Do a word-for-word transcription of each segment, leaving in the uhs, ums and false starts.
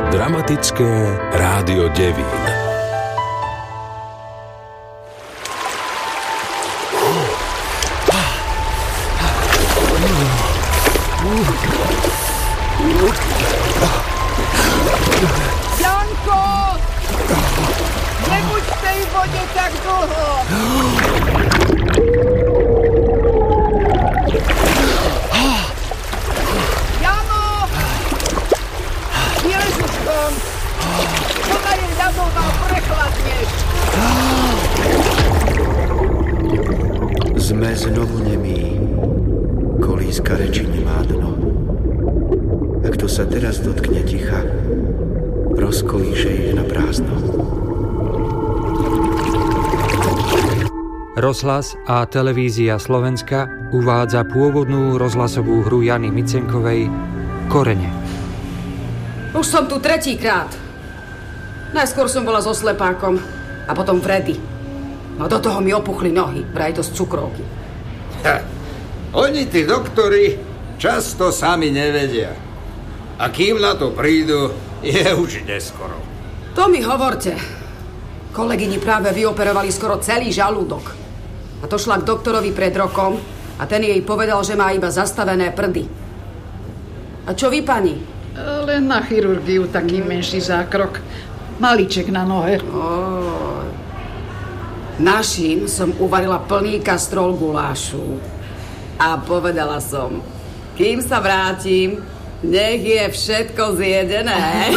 Dramatické rádio Devín. Janko! Nebuď v tej vode tak dlho! Jano! Ježiš tam! Ona je ľadová, prechladneš! Sme znovu nemí. Kolíska reči nemá dno. A kto sa teraz dotkne ticha, rozkolíše ich na prázdno. Rozhlas a televízia Slovenska uvádza pôvodnú rozhlasovú hru Jany Micenkovej Korene. Už som tu tretíkrát. Najskôr som bola so slepákom a potom Freddy. No do toho mi opuchli nohy, vraj to z cukrovky. Ha, oni, tí doktori, často sami nevedia. A kým na to prídu, je už neskoro. To mi hovorte. Kolegyni práve vyoperovali skoro celý žalúdok. A to šla k doktorovi pred rokom a ten jej povedal, že má iba zastavené prdy. A čo vy, pani? Len na chirurgiu taký menší zákrok. Malíček na nohe. Oh. Našim som uvarila plný kastrol gulášu. A povedala som, kým sa vrátim, nech je všetko zjedené.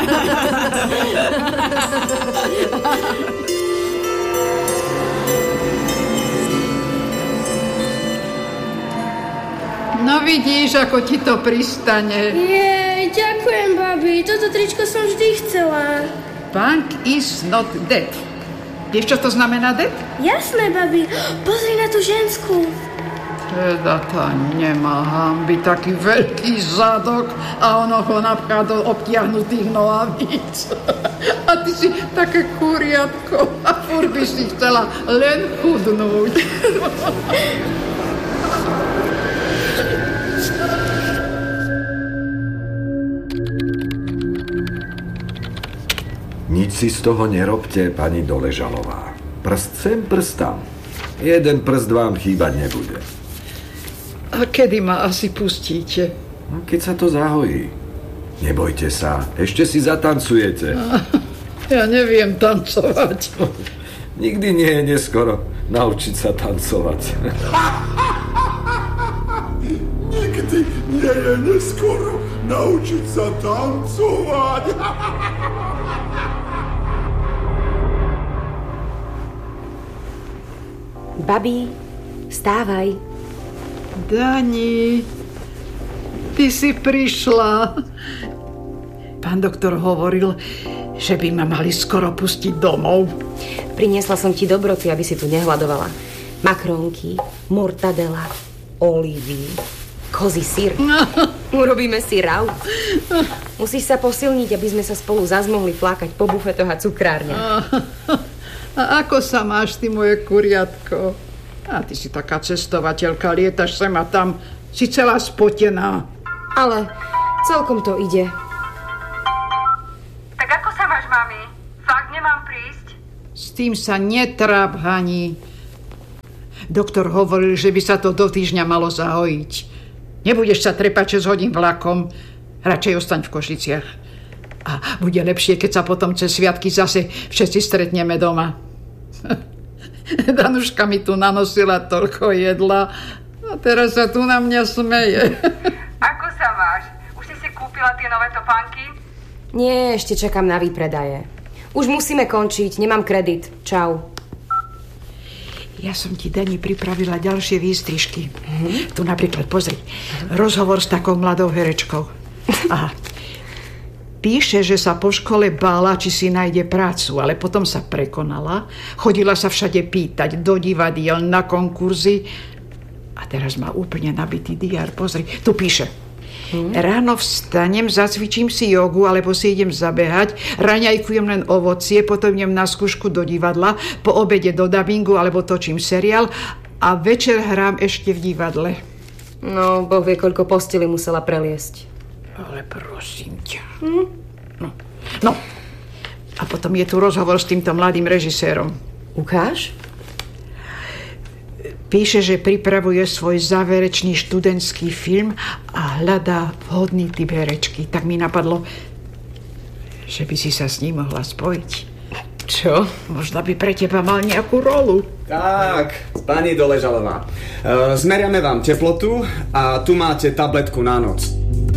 No vidíš, ako ti to pristane. Jej, ďakujem, babi. Toto tričko som vždy chcela. Punk is not dead. Vieš, čo to znamená dead? Jasné, babi. Pozri na tú ženskú. Teda tá nemá hanby, taký veľký zadok a ono ho napchá do obtiahnutých nohavíc. A ty si také kuriatko a furt by si chcela len chudnúť. Nič si z toho nerobte, pani Doležalová. Prst sem, prst tam. Jeden prst vám chýbať nebude. A kedy ma asi pustíte? Keď sa to zahojí. Nebojte sa, ešte si zatancujete. Ja neviem tancovať. Nikdy nie je neskoro naučiť sa tancovať. Nikdy nie je neskoro naučiť sa tancovať. Babi, vstávaj. Dani, ty si prišla. Pán doktor hovoril, že by ma mali skoro pustiť domov. Priniesla som ti dobroty, aby si tu nehľadovala. Makrónky, mortadela, olívy, kozí syr. Urobíme si raut. Musíš sa posilniť, aby sme sa spolu zazmohli flákať po bufetoch a cukrárniach. A ako sa máš, ty moje kuriatko? A ty si taká cestovateľka, lietaš sem a tam, si celá spotená. Ale celkom to ide. Tak ako sa máš, mami? Fakt nemám prísť? S tým sa netráp, Hani. Doktor hovoril, že by sa to do týždňa malo zahojiť. Nebudeš sa trepať šesť hodín vlakom, radšej ostaň v Košiciach. A bude lepšie, keď sa potom cez sviatky zase všetci stretneme doma. Danuška mi tu nanosila toľko jedla a teraz sa tu na mňa smeje. Ako sa máš? Už si si kúpila tie nové topánky? Nie, ešte čakám na výpredaje. Už musíme končiť, nemám kredit. Čau. Ja som ti, Dani, pripravila ďalšie výstrižky. Mm-hmm. Tu napríklad, pozri, rozhovor s takou mladou herečkou. Aha. Píše, že sa po škole bála, či si nájde prácu, ale potom sa prekonala, chodila sa všade pýtať, do divadiel, na konkurzy a teraz má úplne nabitý diár. Pozri, tu píše. Hmm. Ráno vstanem, zacvičím si jogu, alebo si idem zabehať, raňajkujem len ovocie, potom idem na skúšku do divadla, po obede do dabingu, alebo točím seriál a večer hrám ešte v divadle. No, Boh vie, koľko posteli musela preliesť. Ale prosím ťa. Hm? No. no. A potom je tu rozhovor s týmto mladým režisérom. Ukáž? Píše, že pripravuje svoj záverečný študentský film a hľadá vhodný typ herečky. Tak mi napadlo, že by si sa s ním mohla spojiť. Čo? Možno by pre teba mal nejakú rolu. Tak, pani Doležalová. E, zmeriame vám teplotu a tu máte tabletku na noc.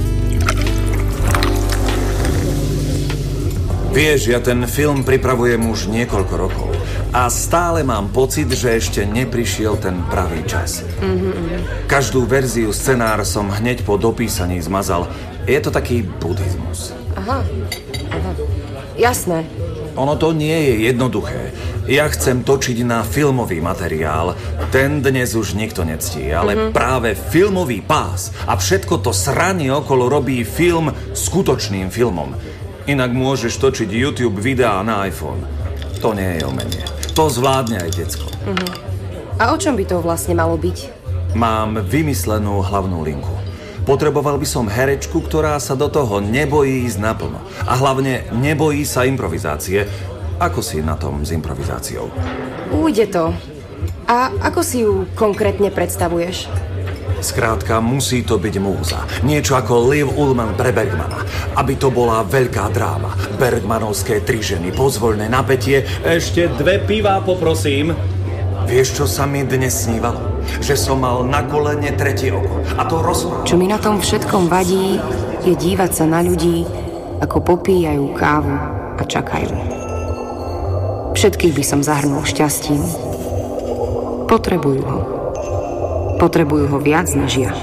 Vieš, ja ten film pripravujem už niekoľko rokov a stále mám pocit, že ešte neprišiel ten pravý čas. Mm-hmm. Každú verziu scenár som hneď po dopísaní zmazal. Je to taký buddhizmus. Aha, aha. Jasné. Ono to nie je jednoduché. Ja chcem točiť na filmový materiál. Ten dnes už nikto nectí, ale mm-hmm. práve filmový pás a všetko to sranie okolo robí film skutočným filmom. Inak môžeš točiť YouTube videá na iPhone. To nie je umenie. To zvládne aj decko. Uh-huh. A o čom by to vlastne malo byť? Mám vymyslenú hlavnú linku. Potreboval by som herečku, ktorá sa do toho nebojí ísť naplno. A hlavne nebojí sa improvizácie. Ako si na tom s improvizáciou? Ujde to. A ako si ju konkrétne predstavuješ? Skrátka, musí to byť múza. Niečo ako Liv Ullmann pre Bergmana. Aby to bola veľká dráma. Bergmanovské tri ženy, pozvoľné napätie. Ešte dve pivá, poprosím. Vieš, čo sa mi dnes snívalo? Že som mal na kolene tretie oko. A to rozprával. Čo mi na tom všetkom vadí, je dívať sa na ľudí, ako popíjajú kávu a čakajú. Všetkých by som zahrnul šťastím. Potrebujú ho. Potrebujú ho viac než ja.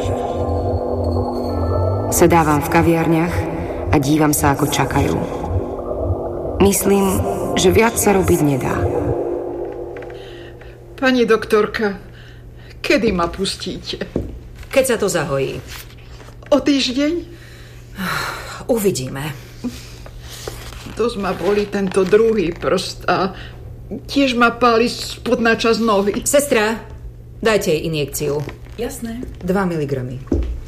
Sedávam v kaviarniach a dívam sa, ako čakajú. Myslím, že viac sa robiť nedá. Pani doktorka, kedy ma pustíte? Keď sa to zahojí. O týždeň? Uvidíme. Dosť ma bolí tento druhý prst a tiež ma páli spodná časť nohy. Sestra, dajte jej injekciu. Jasné. Dva miligramy.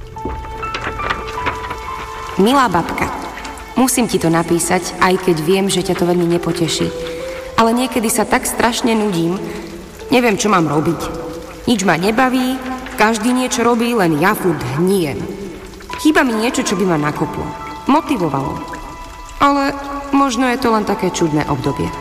Milá babka, musím ti to napísať, aj keď viem, že ťa to veľmi nepoteší. Ale niekedy sa tak strašne nudím. Neviem, čo mám robiť. Nič ma nebaví, každý niečo robí, len ja furt hnijem. Chýba mi niečo, čo by ma nakoplo. Motivovalo. Ale možno je to len také čudné obdobie.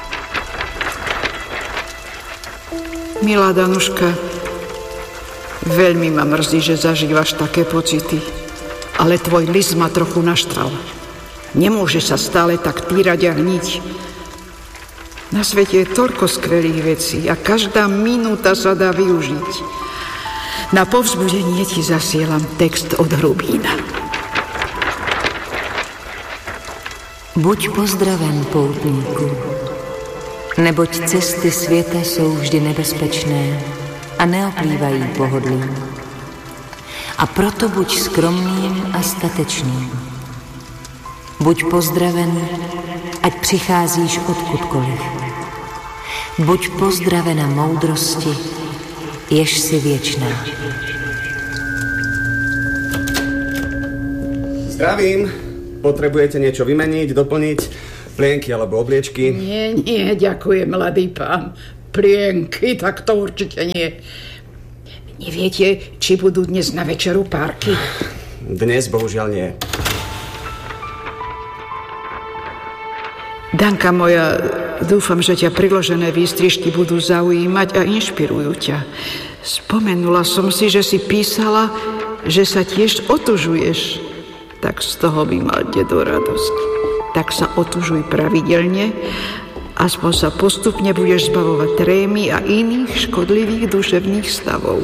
Milá Danuška, veľmi ma mrzí, že zažívaš také pocity. Ale tvoj list ma trochu naštval. Nemôže sa stále tak týrať a hniť. Na svete je toľko skvelých vecí a každá minúta sa dá využiť. Na povzbudenie ti zasielam text od Hrubína. Buď pozdraven, poutníku, neboť cesty světa jsou vždy nebezpečné a neoplývají pohodlím. A proto buď skromným a statečným. Buď pozdraven, ať přicházíš odkudkoliv. Buď pozdravena moudrosti, jež si věčná. Zdravím. Potrebujete niečo vymeniť, doplniť? Plienky alebo obliečky? Nie, nie, ďakujem, mladý pán. Plienky, tak to určite nie. Neviete, či budú dnes na večeru párky? Dnes bohužiaľ nie. Danka moja, dúfam, že ťa priložené výstrižky budú zaujímať a inšpirujú ťa. Spomenula som si, že si písala, že sa tiež otužuješ. Tak z toho by mal dedo radosť. Tak sa otužuj pravidelne, aspoň sa postupne budeš zbavovať trémy a iných škodlivých duševných stavov.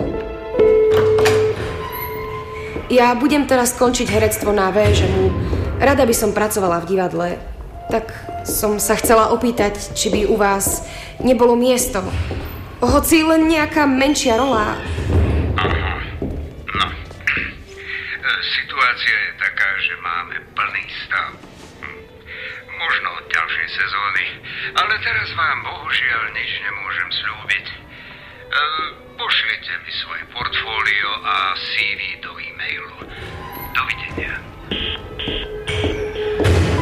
Ja budem teraz skončiť herectvo na vé ž em u. Rada by som pracovala v divadle. Tak som sa chcela opýtať, či by u vás nebolo miesto. Hoci len nejaká menšia rola. Aha, no. Situácia je taká, že máme plný stav. Hm. Možno od ďalšej sezóny, ale teraz vám bohužiaľ nič nemôžem sľúbiť. E, pošlite mi svoje portfólio a cé vé do e-mailu. Dovidenia.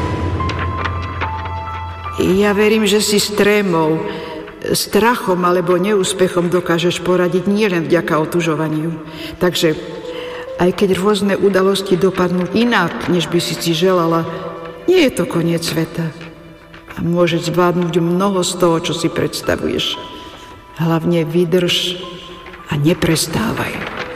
Ja verím, že si s trémou, strachom alebo neúspechom dokážeš poradiť nielen vďaka otužovaniu. Takže aj keď rôzne udalosti dopadnú inak, než by si si želala, nie je to koniec sveta. A môžeš zvládnuť mnoho z toho, čo si predstavuješ. Hlavne vydrž a neprestávaj.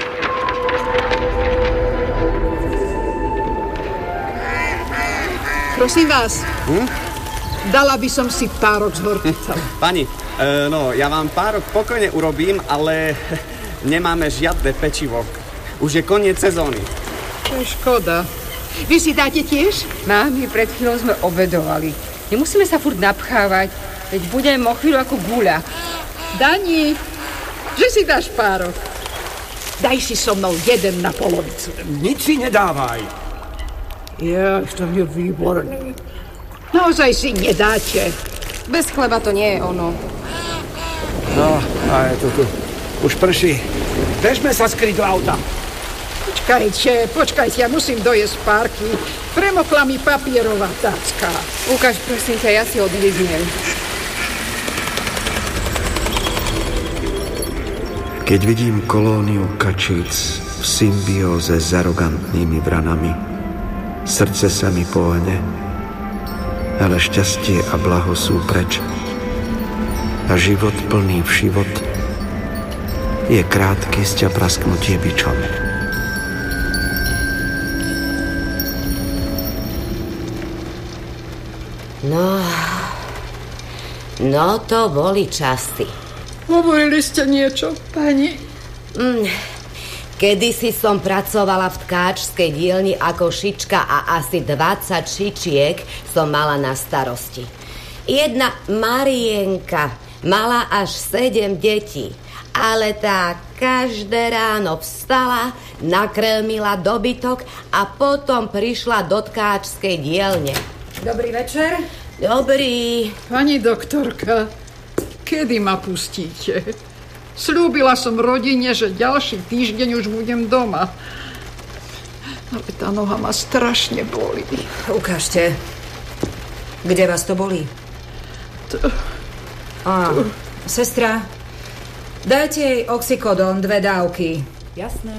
Prosím vás, hm? Dala by som si párok z horticou. Pani, e, no, ja vám párok pokojne urobím, ale nemáme žiadne pečivo. Už je koniec sezóny. To je škoda. Vy si dáte tiež? Mami, pred chvíľou sme obedovali. Nemusíme sa furt napchávať, veď budem o chvíľu ako guľa. Dani, že si dáš párok? Daj si so mnou jeden na polovicu. Nic si nedávaj. Ja, to je výborný. Naozaj si nedáte. Bez chleba to nie je ono. No, a je to tu. Už prší. Bežme sa skryť do auta. Počkajte, počkajte, ja musím dojesť párky. Premokla mi papierová tácka. Ukáž, prosím ťa, ja si odliznem. Keď vidím kolóniu kačíc v symbióze s arogantnými vranami, srdce sa mi pohne, ale šťastie a blaho sú preč. A život plný všivot je krátke sťa prasknutie bičom. No, no to boli časy. Hovorili ste niečo, pani? Mm, kedysi som pracovala v tkáčskej dielni ako šička a asi dvadsať šičiek som mala na starosti. Jedna Marienka mala až sedem detí, ale tá každé ráno vstala, nakrmila dobytok a potom prišla do tkáčskej dielne. Dobrý večer. Dobrý. Pani doktorka, kedy ma pustíte? Sľúbila som rodine, že ďalší týždeň už budem doma. Ale tá noha ma strašne bolí. Ukážte. Kde vás to bolí? To... Á, to... Sestra, dajte jej oxykodón, dve dávky. Jasné.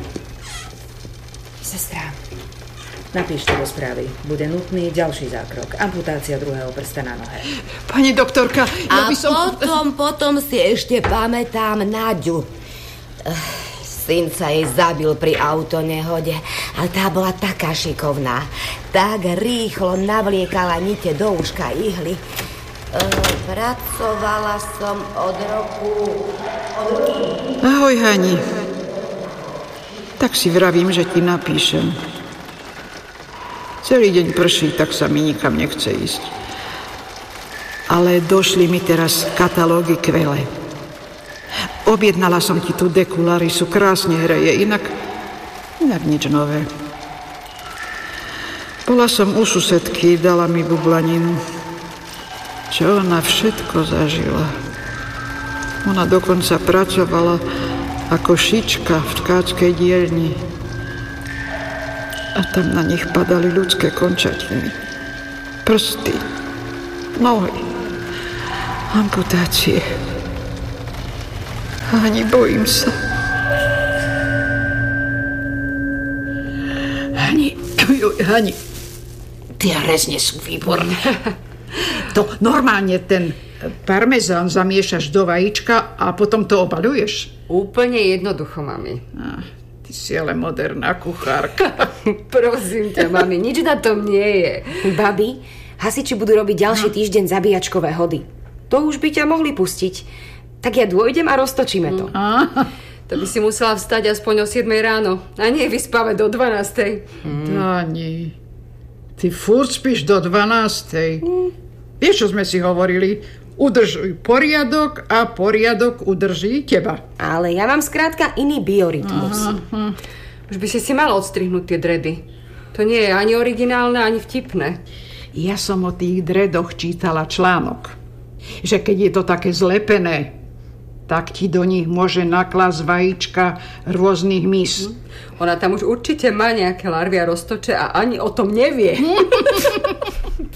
Sestra, napíšte do správy. Bude nutný ďalší zákrok. Amputácia druhého prsta na nohe. Pani doktorka, ja A by som... potom, potom si ešte pamätám Naďu. Syn sa jej zabil pri autonehode, ale tá bola taká šikovná. Tak rýchlo navliekala nite do uška ihly. E, pracovala som od roku... Od roku... Ahoj, Hani. Tak si vravím, že ti napíšem. Celý deň prší, tak sa mi nikam nechce ísť. Ale došli mi teraz katalógy Quelle. Objednala som ti tú Dekularisu, krásne hreje, inak, inak nič nové. Bola som u susedky, dala mi bublaninu. Čo ona všetko zažila. Ona dokonca pracovala ako šička v tkáčskej dielni. A tam na nich padali ľudské končatiny. Prsty, nohy, amputácie. Ani bojím sa. Hani, Hani, tie rezne sú výborné. To normálne ten parmezán zamiešaš do vajíčka a potom to obaľuješ? Úplne jednoducho, mami. Ah, ty si ale moderná kuchárka. Prosím ťa, mami, nič na tom nie je. Babi, hasiči budú robiť ďalší týždeň zabíjačkové hody. To už by ťa mohli pustiť. Tak ja dôjdem a roztočíme to. To by si musela vstať aspoň o siedmej ráno. A nie vyspávať do dvanástej. Mm. Dani, ty furt spíš do dvanástej. Mm. Vieš, čo sme si hovorili? Udržuj poriadok a poriadok udrží teba. Ale ja mám skrátka iný biorytmus. Aha. Už by si si mala odstrihnúť tie dredy. To nie je ani originálne, ani vtipné. Ja som o tých dredoch čítala článok. Že keď je to také zlepené, tak ti do nich môže naklásť vajíčka rôznych mys. Ona tam už určite má nejaké larvy a roztoče a ani o tom nevie.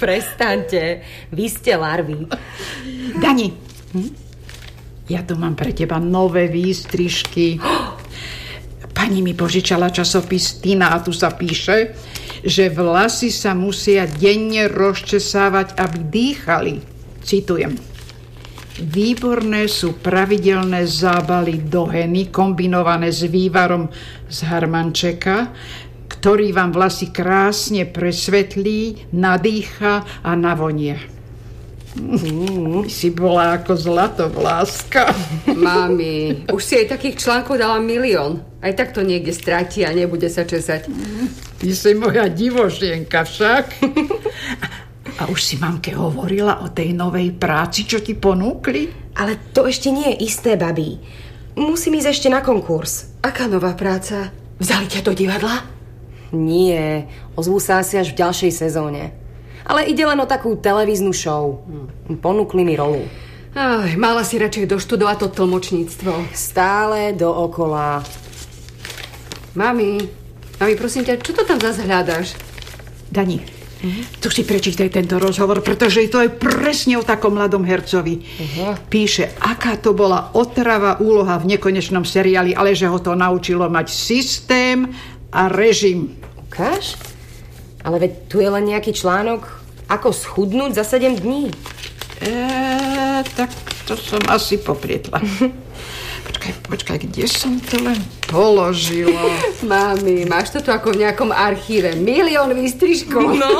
Prestaňte, vy ste larvy. Dani, hm? Ja tu mám pre teba nové výstrižky. Pani mi požičala časopis Tina a tu sa píše, že vlasy sa musia denne rozčesávať, aby dýchali. Citujem. Výborné sú pravidelné zábaly do heny kombinované s vývarom z harmančeka, ktorý vám vlasy krásne presvetlí, nadýcha a navonie. Mm, si bola ako zlatovláska. Mami, už si aj takých článkov dala milión. Aj tak to niekde stratí a nebude sa česať. Ty si moja divožienka však. A už si mamke hovorila o tej novej práci, čo ti ponúkli? Ale to ešte nie je isté, babí. Musím ísť ešte na konkurs. Aká nová práca? Vzali ťa do divadla? Nie, ozvú sa asi až v ďalšej sezóne. Ale ide len o takú televíznu show. Ponúkli mi rolu. Aj, mala si radšej doštudovať to tlmočníctvo. Stále dookola. Mami, mami, prosím ťa, čo to tam zase hľadáš? Dani, mm-hmm. tu si prečítaj tento rozhovor, pretože to je presne o takom mladom hercovi. Uh-huh. Píše, aká to bola otravá úloha v nekonečnom seriáli, ale že ho to naučilo mať systém a režim. Ukáž? Ale veď tu je len nejaký článok, ako schudnúť za sedem dní. Eee, tak to som asi poprietla. Počkaj, počkaj, kde som to len položila? Mami, máš to tu ako v nejakom archíve. Milión výstrižkov. No.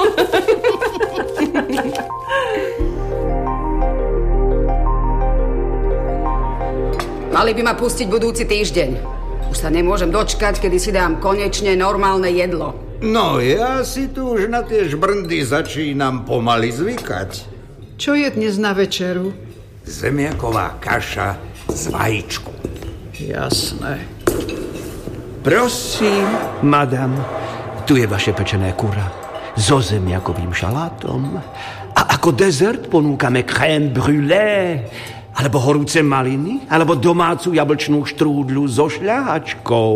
Mali by ma pustiť budúci týždeň. Už sa nemôžem dočkať, kedy si dám konečne normálne jedlo. No, ja si tu už na tie žbrndy začínam pomaly zvykať. Čo je dnes na večeru? Zemiaková kaša z vajíčku. Jasné. Prosím, madam, tu je vaše pečené kura so zemiakovým šalátom. A ako dezert ponúkame crème brûlée, alebo horúce maliny, alebo domácu jablčnú štrúdlu so šľahačkou.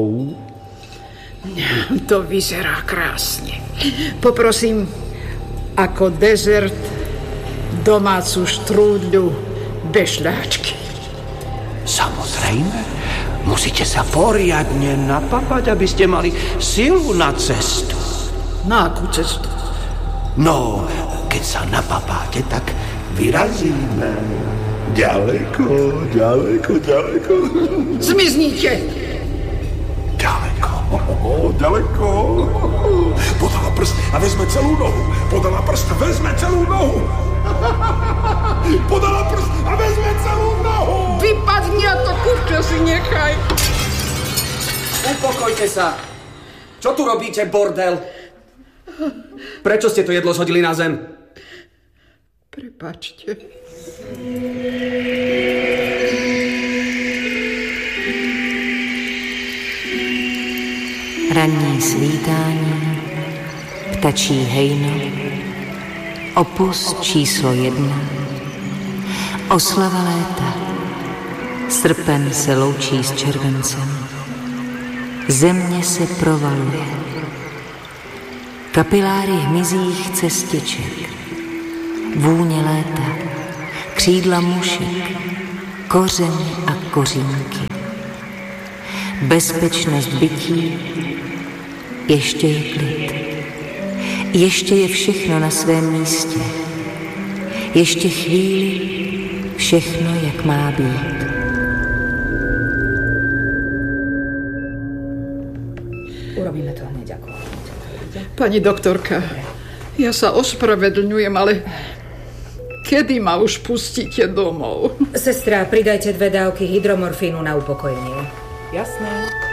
To vyzerá krásne. Poprosím ako dezert domácu štrúdľu bez šľahačky. Samozrejme, musíte sa poriadne napapať, aby ste mali silu na cestu. Na akú cestu? No, keď sa napapáte, tak vyrazíme. Ďaleko, ďaleko, ďaleko. Zmiznite! Ďaleko. Oh, ďaleko. Podala prst a vezme celú nohu. Podala prst a vezme celú nohu. Podala prst a vezme celú nohu. Vypadni a to kurča si nechaj. Upokojte sa. Čo tu robíte, bordel? Prečo ste to jedlo zhodili na zem? Prepáčte. Ranní svítání, ptačí hejno, opus číslo jedna, oslava léta, srpen se loučí s červencem, země se provaluje, kapiláry hmyzích cestiček, vůně léta, křídla mušek, kořeny a kořínky, bezpečnost bytí, ještě je klid. Ještě je všechno na svém místě. Ještě chvíli všechno, jak má být. Urobíme to hneď ako. Pani doktorka, ja sa ospravedlňujem, ale kedy ma už pustíte domov? Sestra, pridajte dve dávky hydromorfínu na upokojenie. Jasné.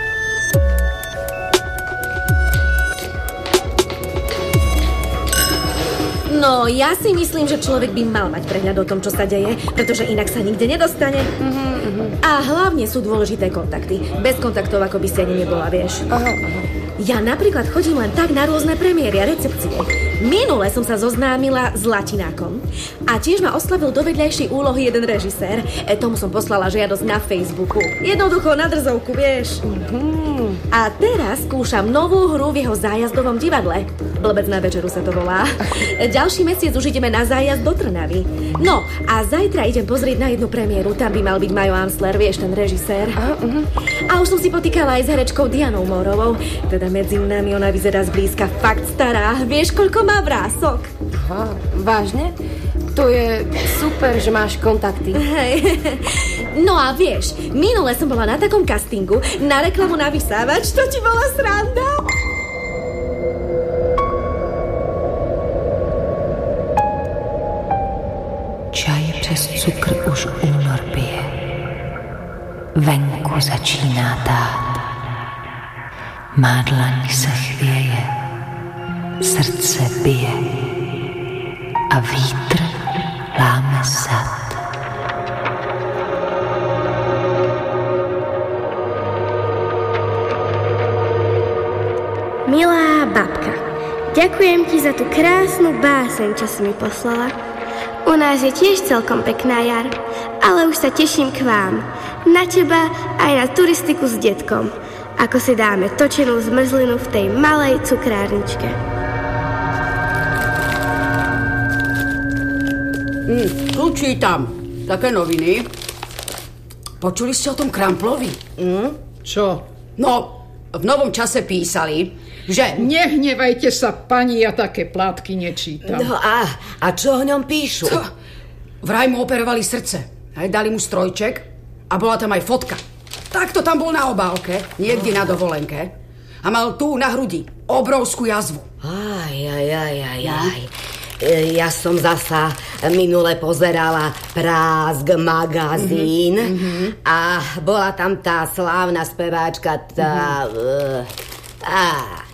No, ja si myslím, že človek by mal mať prehľad o tom, čo sa deje, pretože inak sa nikde nedostane. Uh-huh, uh-huh. A hlavne sú dôležité kontakty. Bez kontaktov, ako by si ani nebola, vieš. Uh-huh, uh-huh. Ja napríklad chodím len tak na rôzne premiéry a recepcie. Minule som sa zoznámila s Latinákom a tiež ma oslavil do vedľajšej úlohy jeden režisér. E, tomu som poslala žiadosť na Facebooku. Jednoducho na drzovku, vieš. Mm-hmm. A teraz skúšam novú hru v jeho zájazdovom divadle. Blbec na večeru sa to volá. Ďalší mesiac už ideme na zájazd do Trnavy. No a zajtra idem pozrieť na jednu premiéru. Tam by mal byť Majo Amsler, vieš, ten režisér. A, uh-huh. a už som si potýkala aj s herečkou Dianou Mórovou. Teda medzi nami ona vyzerá zblízka fakt stará. Vieš, koľko má vrások? Aha, vážne? To je super, že máš kontakty. Hej. No a vieš, minule som bola na takom castingu na reklamu na vysávač. To ti bola sranda? Čaj přes cukr už únor pije. Venku začíná tát. Má dlaň se chvěje. Srdce bije. A vítr láme sad. Milá babka, ďakujem ti za tú krásnu báseň, čo si mi poslala. U nás je tiež celkom pekná jar, ale už sa teším k vám. Na teba aj na turistiku s detkom. Ako si dáme točenú zmrzlinu v tej malej cukrárničke. Mm, tu čítam také noviny. Počuli ste o tom Kramplovi? Mm? Čo? No, v Novom čase písali, že... Nehnevajte sa, pani, ja také plátky nečítam. No a, a čo o ňom píšu? To, vraj mu operovali srdce. Aj dali mu strojček a bola tam aj fotka. Takto tam bol na obálke, niekde na dovolenke. A mal tu na hrudi obrovskú jazvu. Aj, aj, aj, aj, aj. Ja som zasa minule pozerala Prásk magazín mm-hmm. a bola tam tá slávna speváčka, tá... Mm-hmm. Á,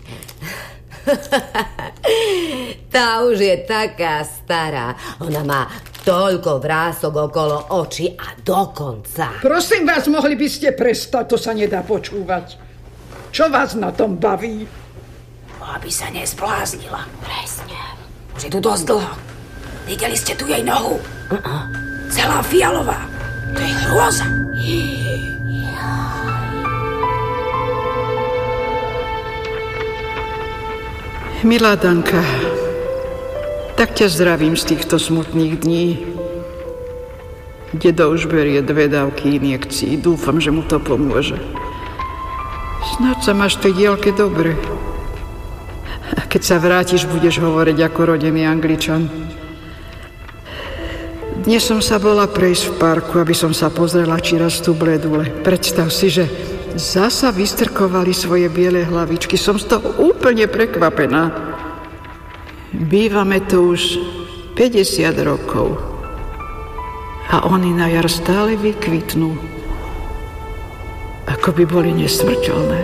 tá už je taká stará. Ona má toľko vrások okolo očí a dokonca... Prosím vás, mohli by ste prestať, to sa nedá počúvať. Čo vás na tom baví? Aby sa nezbláznila. Presne. Už je tu dosť dlho. Videli ste tu jej nohu? Uh-uh. Celá fialová. To je hrôza. Milá Danka, tak ťa zdravím z týchto smutných dní. Dedo už berie dve dávky injekcií. Dúfam, že mu to pomôže. Snáď sa máš v tej diaľke dobre. A keď sa vrátiš, budeš hovoriť ako rodený Angličan. Dnes som sa bola prejsť v parku, aby som sa pozrela, či rastú bledule. Predstav si, že zasa vystrkovali svoje biele hlavičky. Som z toho úplne prekvapená. Bývame tu už päťdesiat rokov. A oni na jar stále vykvitnú. Ako by boli nesmrteľné.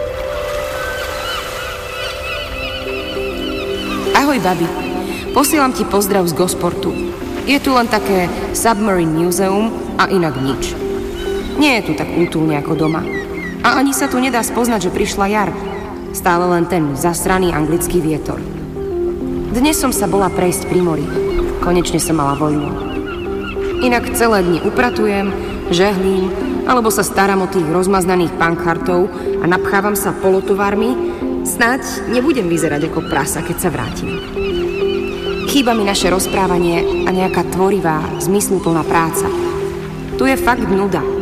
Ahoj, babi. Posielam ti pozdrav z Gosportu. Je tu len také Submarine Museum a inak nič. Nie je tu tak útulne ako doma. A ani sa tu nedá spoznať, že prišla jar. Stále len ten zasraný anglický vietor. Dnes som sa bola prejsť pri mori. Konečne som mala voľno. Inak celé dni upratujem, žehlím, alebo sa starám o tých rozmaznaných pankhartov a napchávam sa polotovarmi. Snáď nebudem vyzerať ako prasa, keď sa vrátim. Chýba mi naše rozprávanie a nejaká tvorivá, zmysluplná práca. Tu je fakt nuda.